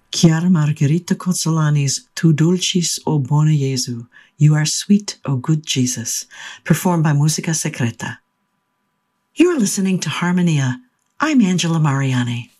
Chiara Margherita Cozzolani's Tu dulcis, o bone Jesu, You are sweet, O good Jesus, performed by Musica Secreta. You're listening to Harmonia. I'm Angela Mariani.